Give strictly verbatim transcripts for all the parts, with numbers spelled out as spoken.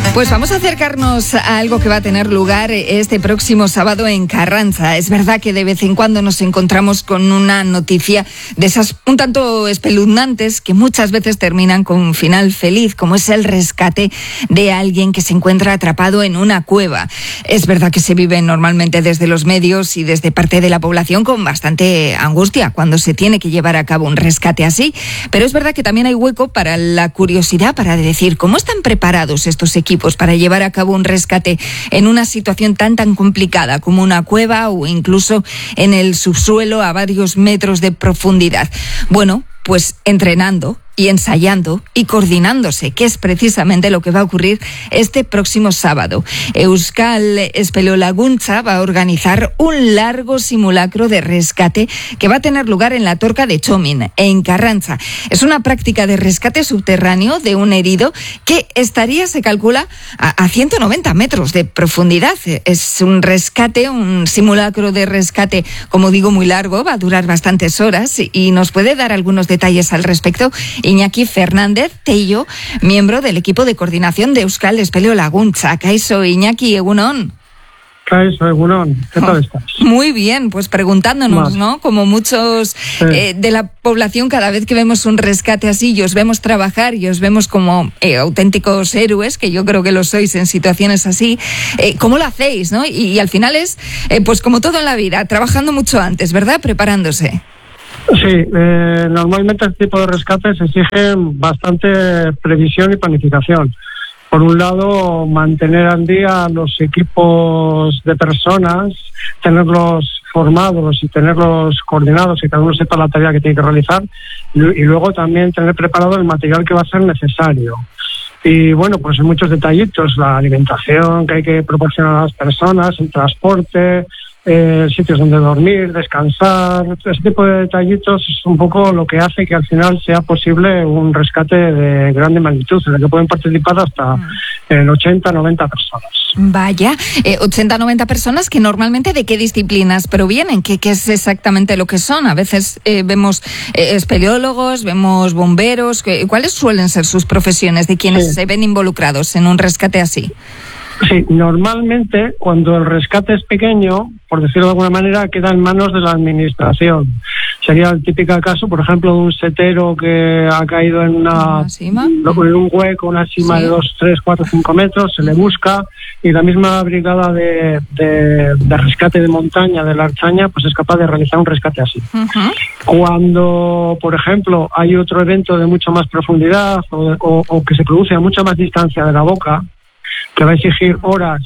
Pues vamos a acercarnos a algo que va a tener lugar este próximo sábado en Carranza. Es verdad que de vez en cuando nos encontramos con una noticia de esas un tanto espeluznantes que muchas veces terminan con un final feliz, como es el rescate de alguien que se encuentra atrapado en una cueva. Es verdad que se vive normalmente desde los medios y desde parte de la población con bastante angustia cuando se tiene que llevar a cabo un rescate así, pero es verdad que también hay hueco para la curiosidad, para decir cómo están preparados estos equipos para llevar a cabo un rescate en una situación tan tan complicada como una cueva o incluso en el subsuelo a varios metros de profundidad. Bueno, pues entrenando y ensayando y coordinándose, que es precisamente lo que va a ocurrir este próximo sábado. Euskal Espeleolaguntza va a organizar un largo simulacro de rescate que va a tener lugar en la Torca de Txomin, en Carranza. Es una práctica de rescate subterráneo de un herido que estaría, se calcula, a, a ciento noventa metros de profundidad. Es un rescate, un simulacro de rescate, como digo, muy largo, va a durar bastantes horas y, y nos puede dar algunos detalles al respecto Iñaki Fernández Tello, miembro del equipo de coordinación de Euskal Espeleolaguntza. Kaixo, Iñaki, egunon. Kaixo, egunon. ¿Qué tal estás? Muy bien, pues preguntándonos, ¿no? Como muchos sí. eh, de la población, cada vez que vemos un rescate así y os vemos trabajar y os vemos como eh, auténticos héroes, que yo creo que lo sois en situaciones así, eh, ¿cómo lo hacéis, no? Y, y al final es, eh, pues como todo en la vida, trabajando mucho antes, ¿verdad? Preparándose. Sí, eh, normalmente este tipo de rescates exigen bastante previsión y planificación. Por un lado, mantener al día los equipos de personas, tenerlos formados y tenerlos coordinados, que cada uno sepa la tarea que tiene que realizar, y, y luego también tener preparado el material que va a ser necesario. Y bueno, pues hay muchos detallitos, la alimentación que hay que proporcionar a las personas, el transporte, Eh, sitios donde dormir, descansar, ese tipo de detallitos es un poco lo que hace que al final sea posible un rescate de grande magnitud, en el que pueden participar hasta en ochenta, noventa personas. Vaya, eh, ochenta, noventa personas que normalmente ¿de qué disciplinas provienen? ¿Qué, qué es exactamente lo que son? A veces eh, vemos eh, espeleólogos, vemos bomberos. ¿Cuáles suelen ser sus profesiones de quienes sí. se ven involucrados en un rescate así? Sí, normalmente cuando el rescate es pequeño, por decirlo de alguna manera, queda en manos de la administración. Sería el típico caso, por ejemplo, de un setero que ha caído en una, ¿Una cima? en un hueco, una cima sí. de dos, tres, cuatro, cinco metros, se le busca y la misma brigada de, de, de rescate de montaña de la Archaña pues es capaz de realizar un rescate así. Uh-huh. Cuando, por ejemplo, hay otro evento de mucha más profundidad o, o, o que se produce a mucha más distancia de la boca, que va a exigir horas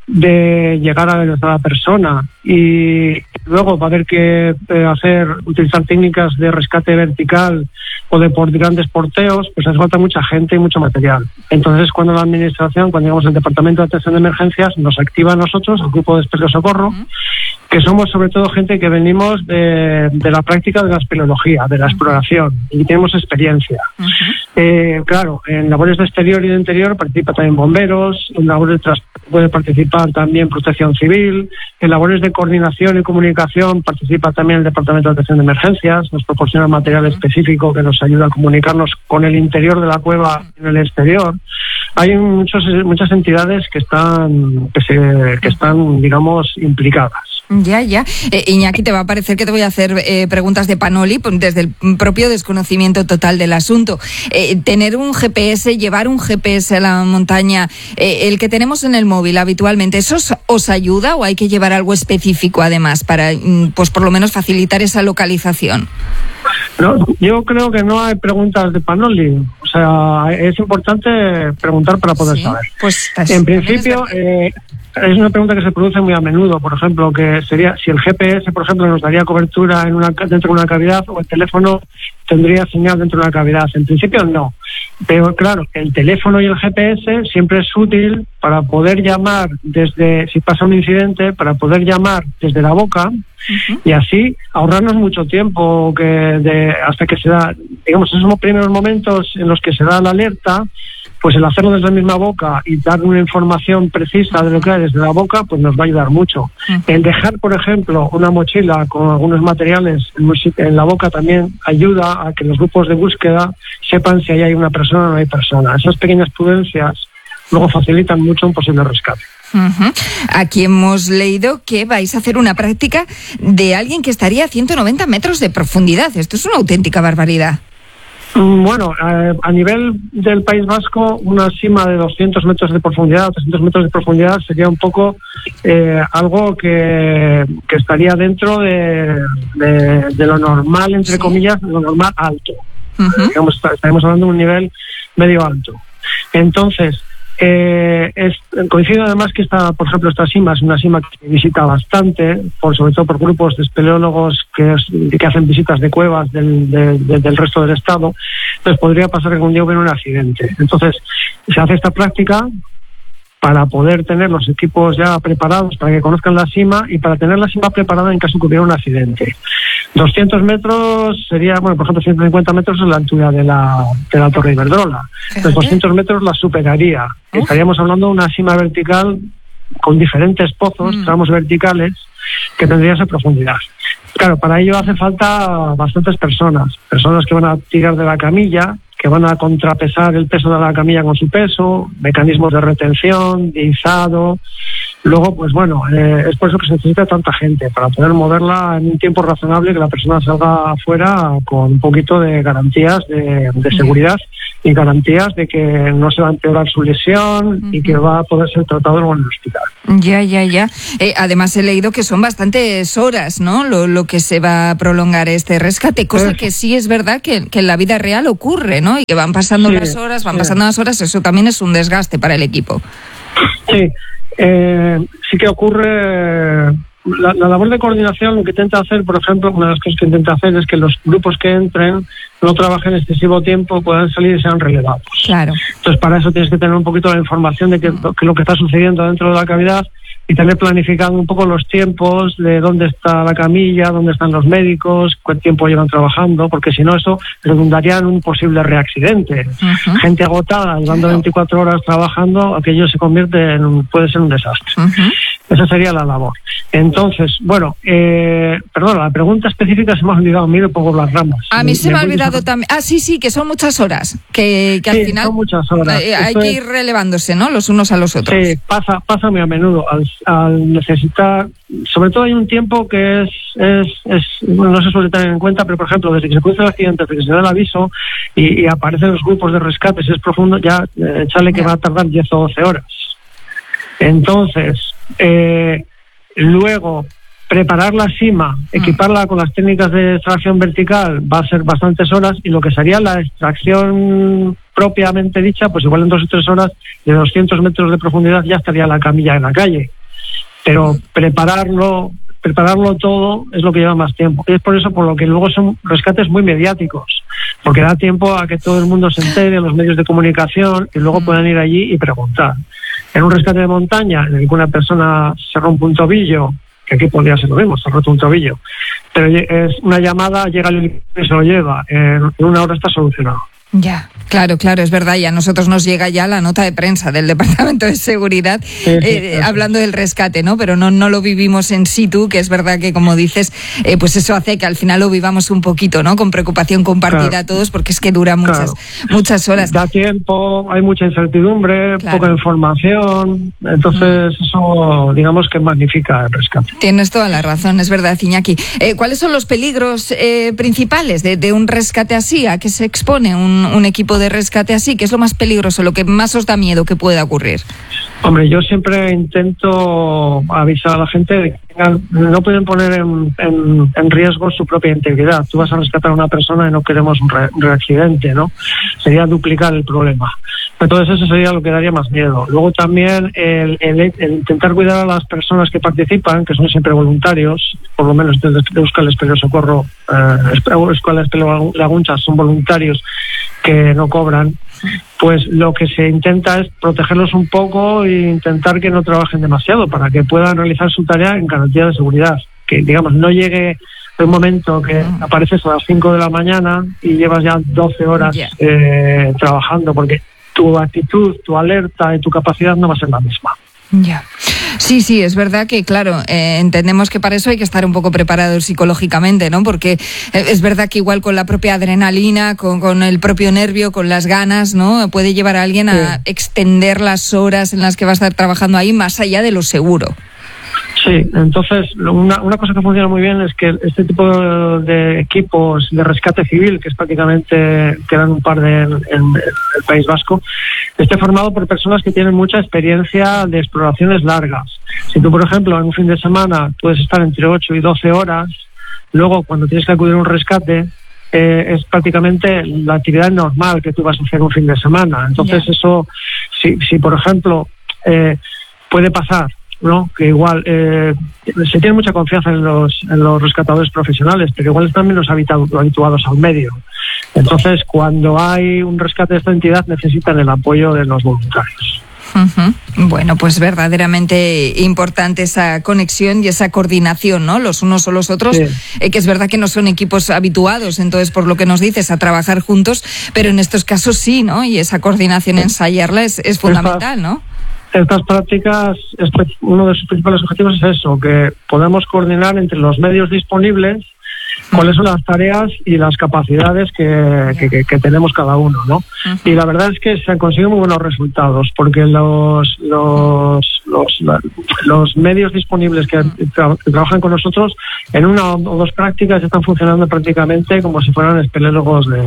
de llegar a la persona y luego va a haber que hacer utilizar técnicas de rescate vertical o de por grandes porteos, pues hace falta mucha gente y mucho material. Entonces, cuando la administración, cuando llegamos al Departamento de Atención de Emergencias, nos activa a nosotros, el Grupo de Espeleo Socorro, uh-huh. que somos sobre todo gente que venimos de, de la práctica de la espeleología, de la exploración, y tenemos experiencia. Uh-huh. Eh, claro, en labores de exterior y de interior participa también bomberos, en labores de transporte puede participar también Protección Civil, en labores de coordinación y comunicación participa también el Departamento de Atención de Emergencias, nos proporciona material específico que nos ayuda a comunicarnos con el interior de la cueva y en el exterior. Hay muchos, muchas entidades que están, que se, que están, digamos, implicadas. Ya, ya. Eh, Iñaki, te va a parecer que te voy a hacer eh, preguntas de panoli desde el propio desconocimiento total del asunto. Eh, tener un G P S, llevar un G P S a la montaña, eh, el que tenemos en el móvil habitualmente, ¿eso os, os ayuda o hay que llevar algo específico además para, pues por lo menos facilitar esa localización? No, yo creo que no hay preguntas de panoli. O sea, es importante preguntar para poder ¿Sí? saber. Pues, en principio, eh, es una pregunta que se produce muy a menudo, por ejemplo, que sería si el G P S, por ejemplo, nos daría cobertura en una, dentro de una cavidad o el teléfono tendría señal dentro de una cavidad. En principio, no. Pero claro, el teléfono y el G P S siempre es útil para poder llamar desde, si pasa un incidente, para poder llamar desde la boca uh-huh. y así ahorrarnos mucho tiempo que de, hasta que se da, digamos, esos primeros momentos en los que se da la alerta, pues el hacerlo desde la misma boca y dar una información precisa de lo que hay desde la boca, pues nos va a ayudar mucho. Uh-huh. El dejar, por ejemplo, una mochila con algunos materiales en la boca también ayuda a que los grupos de búsqueda sepan si ahí hay una persona o no hay persona. Esas pequeñas prudencias luego facilitan mucho un posible rescate. Uh-huh. Aquí hemos leído que vais a hacer una práctica de alguien que estaría a ciento noventa metros de profundidad. Esto es una auténtica barbaridad. Bueno, eh, a nivel del País Vasco, una sima de doscientos metros de profundidad, trescientos metros de profundidad sería un poco eh, algo que, que estaría dentro de, de, de lo normal, entre sí. comillas, de lo normal alto. Uh-huh. Digamos, estaremos hablando de un nivel medio alto. Entonces, Eh, es, coincide además que esta, por ejemplo, esta sima es una sima que se visita bastante, por, sobre todo por grupos de espeleólogos que, es, que hacen visitas de cuevas del, de, de, del resto del estado. Entonces podría pasar que algún día hubiera un accidente. Entonces se hace esta práctica para poder tener los equipos ya preparados para que conozcan la sima y para tener la sima preparada en caso que hubiera un accidente. doscientos metros sería, bueno, por ejemplo, ciento cincuenta metros es la altura de la, de la Torre Iberdrola. Los doscientos metros la superaría. ¿Oh? Estaríamos hablando de una sima vertical con diferentes pozos, mm. tramos verticales, que tendría esa profundidad. Claro, para ello hace falta bastantes personas, personas que van a tirar de la camilla, que van a contrapesar el peso de la camilla con su peso, mecanismos de retención, de izado. Luego, pues bueno, eh, es por eso que se necesita tanta gente, para poder moverla en un tiempo razonable, que la persona salga afuera con un poquito de garantías de, de seguridad y garantías de que no se va a empeorar su lesión uh-huh. y que va a poder ser tratado en el hospital. Ya, ya, ya. Eh, además he leído que son bastantes horas, ¿no?, lo, lo que se va a prolongar este rescate, cosa es... que sí es verdad que, que en la vida real ocurre, ¿no?, y que van pasando sí, las horas, van sí. pasando las horas, eso también es un desgaste para el equipo. Sí. Eh, sí que ocurre la, la labor de coordinación. Lo que intenta hacer, por ejemplo, una de las cosas que intenta hacer es que los grupos que entren no trabajen excesivo tiempo, puedan salir y sean relevados. Claro. Entonces, para eso tienes que tener un poquito la información de qué mm. que lo que está sucediendo dentro de la cavidad y tener planificado un poco los tiempos de dónde está la camilla, dónde están los médicos, cuánto tiempo llevan trabajando, porque si no eso redundaría en un posible reaccidente. Uh-huh. Gente agotada, llevando veinticuatro horas trabajando, aquello se convierte en un, puede ser un desastre. Uh-huh. Esa sería la labor. Entonces, bueno, eh, perdón, la pregunta específica se me ha olvidado, miro por las ramas. A mí se me, me ha olvidado también. Ah, sí, sí, que son muchas horas, que, que sí, al final son muchas horas. Eh, hay que ir relevándose, ¿no?, los unos a los otros. Sí, pasa, pasa muy a menudo. Al, al necesitar, sobre todo hay un tiempo que es, es, es bueno, no se suele tener en cuenta, pero por ejemplo, desde que se produce el accidente, desde que se da el aviso y, y aparecen los grupos de rescate, si es profundo, ya eh, sale que va a tardar diez o doce horas. Entonces, eh, luego preparar la sima, equiparla con las técnicas de extracción vertical va a ser bastantes horas, y lo que sería la extracción propiamente dicha, pues igual en dos o tres horas de doscientos metros de profundidad ya estaría la camilla en la calle. Pero prepararlo, prepararlo todo es lo que lleva más tiempo. Y es por eso por lo que luego son rescates muy mediáticos, porque da tiempo a que todo el mundo se entere, los medios de comunicación, y luego puedan ir allí y preguntar. En un rescate de montaña, en el que una persona se rompe un tobillo, que aquí podría ser lo mismo, se ha roto un tobillo, pero es una llamada, llega el helicóptero y se lo lleva, en una hora está solucionado. Ya, claro, claro, es verdad, y a nosotros nos llega ya la nota de prensa del Departamento de Seguridad sí, sí, eh, sí. hablando del rescate, ¿no? Pero no, no lo vivimos en situ, que es verdad que, como dices, eh, pues eso hace que al final lo vivamos un poquito, ¿no?, con preocupación compartida claro. todos, porque es que dura muchas, claro. muchas horas. Da tiempo, hay mucha incertidumbre, claro. poca información, entonces mm. eso, digamos que magnifica el rescate. Tienes toda la razón, es verdad, Iñaki. Eh, ¿Cuáles son los peligros eh, principales de, de un rescate así? ¿A qué se expone un un equipo de rescate así? ¿Qué es lo más peligroso, lo que más os da miedo que pueda ocurrir? Hombre, yo siempre intento avisar a la gente de que tengan, no pueden poner en, en, en riesgo su propia integridad. Tú vas a rescatar a una persona y no queremos un, re, un reaccidente, ¿no? Sería duplicar el problema. Entonces eso sería lo que daría más miedo. Luego también el, el, el intentar cuidar a las personas que participan, que son siempre voluntarios, por lo menos desde Euskal Espeleo Socorro, eh, Euskal Espeleo Laguntzas son voluntarios que no cobran. Pues lo que se intenta es protegerlos un poco e intentar que no trabajen demasiado para que puedan realizar su tarea en garantía de seguridad. Que, digamos, no llegue un momento que apareces a las cinco de la mañana y llevas ya doce horas yeah. eh, trabajando, porque tu actitud, tu alerta y tu capacidad no va a ser la misma. Ya. Sí, sí, es verdad que, claro, eh, entendemos que para eso hay que estar un poco preparados psicológicamente, ¿no? Porque eh, es verdad que igual con la propia adrenalina, con, con el propio nervio, con las ganas, ¿no? Puede llevar a alguien a sí. extender las horas en las que va a estar trabajando ahí más allá de lo seguro. Sí, entonces una, una cosa que funciona muy bien es que este tipo de, de equipos de rescate civil, que es prácticamente, quedan un par de, en, en el País Vasco, esté formado por personas que tienen mucha experiencia de exploraciones largas. Si tú, por ejemplo, en un fin de semana puedes estar entre ocho y doce horas, luego cuando tienes que acudir a un rescate, eh, es prácticamente la actividad normal que tú vas a hacer un fin de semana. Entonces yeah. eso, si, si por ejemplo, eh, puede pasar, ¿no? Que igual eh, se tiene mucha confianza en los en los rescatadores profesionales, pero igual están menos habituados, habituados al medio. Entonces, cuando hay un rescate de esta entidad, necesitan el apoyo de los voluntarios. Uh-huh. Bueno, pues verdaderamente importante esa conexión y esa coordinación, ¿no? Los unos o los otros, sí. eh, que es verdad que no son equipos habituados, entonces por lo que nos dices, a trabajar juntos, pero en estos casos sí, ¿no? Y esa coordinación, sí. ensayarla es, es fundamental, ¿no? Estas prácticas, uno de sus principales objetivos es eso, que podemos coordinar entre los medios disponibles cuáles son las tareas y las capacidades que, que, que tenemos cada uno, ¿no? Uh-huh. Y la verdad es que se han conseguido muy buenos resultados, porque los los los, los medios disponibles que, tra- que trabajan con nosotros en una o dos prácticas están funcionando prácticamente como si fueran espeleólogos de, de,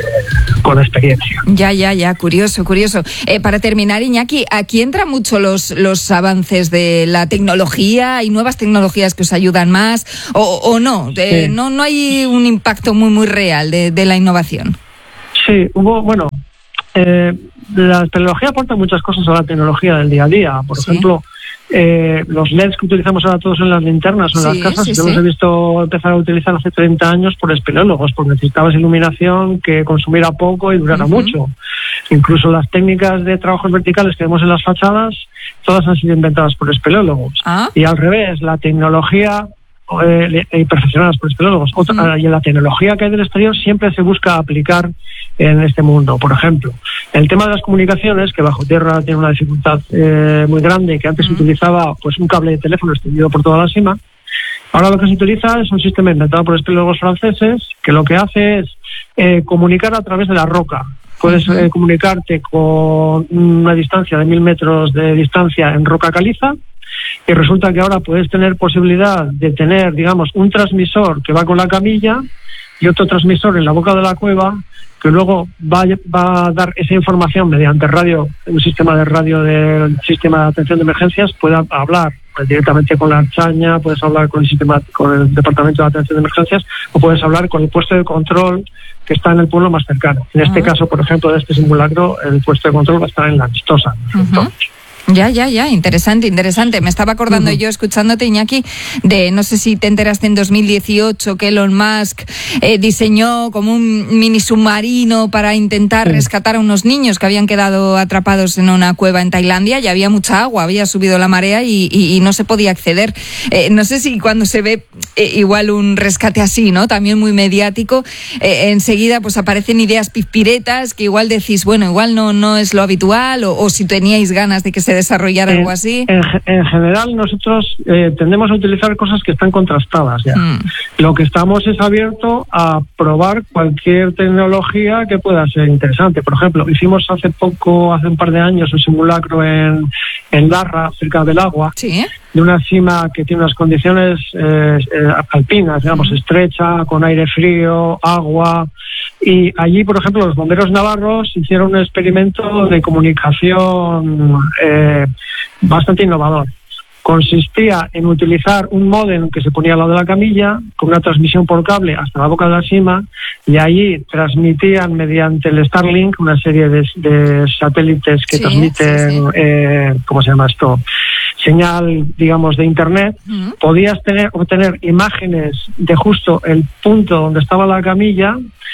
con experiencia. Ya, ya, ya, curioso, curioso. Eh, para terminar, Iñaki, aquí entran mucho los los avances de la tecnología. ¿Hay nuevas tecnologías que os ayudan más o, o no? Eh, sí. no? No hay un impacto muy, muy real de, de la innovación. Sí, hubo, bueno, eh, la tecnología aporta muchas cosas a la tecnología del día a día. Por ¿Sí? ejemplo, eh, los L E Ds que utilizamos ahora todos en las linternas o en sí, las casas, sí, que sí. hemos visto empezar a utilizar hace treinta años por espeleólogos, porque necesitabas iluminación que consumiera poco y durara uh-huh. mucho. Incluso las técnicas de trabajos verticales que vemos en las fachadas, todas han sido inventadas por espeleólogos. ¿Ah? Y al revés, la tecnología Eh, y perfeccionadas por espeleólogos. Otra, mm. Y en la tecnología que hay del exterior siempre se busca aplicar en este mundo. Por ejemplo, el tema de las comunicaciones, que bajo tierra tiene una dificultad eh, muy grande, que antes mm. se utilizaba pues un cable de teléfono extendido por toda la cima. Ahora lo que se utiliza es un sistema inventado por espeleólogos franceses que lo que hace es eh, comunicar a través de la roca. Puedes eh, comunicarte con una distancia de mil metros de distancia en roca caliza. Y resulta que ahora puedes tener posibilidad de tener, digamos, un transmisor que va con la camilla y otro transmisor en la boca de la cueva que luego va, va a dar esa información mediante radio, un sistema de radio del sistema de atención de emergencias, pueda hablar pues, directamente con la archaña, puedes hablar con el sistema, con el departamento de atención de emergencias o puedes hablar con el puesto de control que está en el pueblo más cercano. En este uh-huh. caso, por ejemplo, de este simulacro, el puesto de control va a estar en La Vistosa. Uh-huh. Ya, ya, ya, interesante, interesante. Me estaba acordando uh-huh. yo, escuchándote, Iñaki, de, no sé si te enteraste en dos mil dieciocho que Elon Musk eh, diseñó como un mini submarino para intentar sí. rescatar a unos niños que habían quedado atrapados en una cueva en Tailandia y había mucha agua, había subido la marea y, y, y no se podía acceder. Eh, no sé si cuando se ve eh, igual un rescate así, ¿no? También muy mediático, eh, enseguida pues aparecen ideas pispiretas que igual decís, bueno, igual no, no es lo habitual o, o si teníais ganas de que se desarrollar algo así. En, en general nosotros eh, tendemos a utilizar cosas que están contrastadas ya. Mm. Lo que estamos es abierto a probar cualquier tecnología que pueda ser interesante. Por ejemplo, hicimos hace poco, hace un par de años, un simulacro en, en Larra, cerca del agua, ¿sí? de una cima que tiene unas condiciones eh, eh, alpinas, digamos, mm. estrecha, con aire frío, agua. Y allí, por ejemplo, los bomberos navarros hicieron un experimento de comunicación eh, bastante innovador. Consistía en utilizar un módem que se ponía al lado de la camilla, con una transmisión por cable hasta la boca de la cima, y allí transmitían mediante el Starlink, una serie de, de satélites que sí, transmiten, sí, sí. Eh, ¿cómo se llama esto? Señal, digamos, de internet. Uh-huh. Podías tener, obtener imágenes de justo el punto donde estaba la camilla,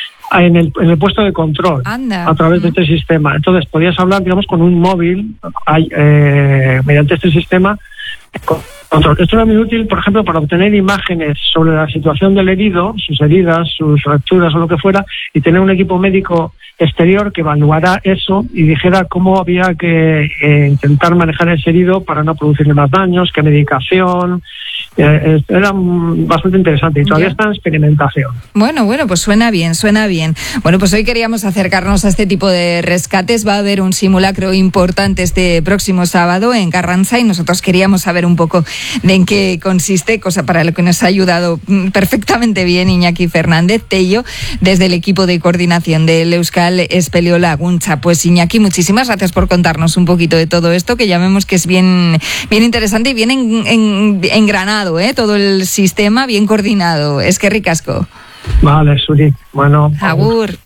en el, en el puesto de control. Anda. A través de este sistema. Entonces podías hablar, digamos, con un móvil eh, mediante este sistema Control. Esto era muy útil, por ejemplo, para obtener imágenes sobre la situación del herido, sus heridas, sus fracturas o lo que fuera, y tener un equipo médico exterior que evaluara eso y dijera cómo había que eh, intentar manejar ese herido para no producirle más daños, qué medicación. Eh, era bastante interesante y todavía yeah. está en experimentación. Bueno, bueno, pues suena bien, suena bien. Bueno, pues hoy queríamos acercarnos a este tipo de rescates. Va a haber un simulacro importante este próximo sábado en Carranza y nosotros queríamos saber un poco de en qué consiste, cosa para lo que nos ha ayudado perfectamente bien Iñaki Fernández Tello desde el equipo de coordinación del Euskal Espeleolaguntza. Pues Iñaki, muchísimas gracias por contarnos un poquito de todo esto, que ya vemos que es bien, bien interesante y bien en, en, engranado, ¿eh? Todo el sistema bien coordinado. Es que ricasco. Vale, Suri. Bueno. Agur.